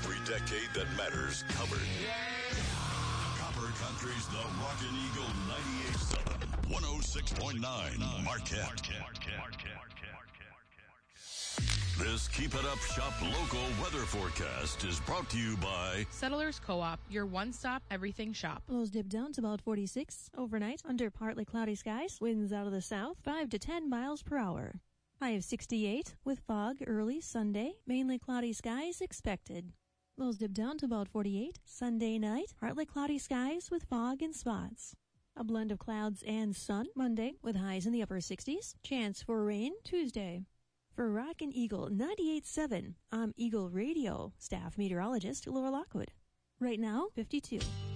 Every decade that matters covered. Copper Country's The Rockin' Eagle 98.7, 106.9 Marquette. This Keep It Up Shop local weather forecast is brought to you by Settlers Co-op, your one-stop everything shop. Lows dip down to about 46 overnight under partly cloudy skies. Winds out of the south 5 to 10 miles per hour. High of 68 with fog early Sunday. Mainly cloudy skies expected. Lows dip down to about 48 Sunday night. Partly cloudy skies with fog in spots. A blend of clouds and sun Monday with highs in the upper 60s. Chance for rain Tuesday. For Rockin' Eagle 98.7, I'm Eagle Radio staff meteorologist Laura Lockwood. Right now, 52.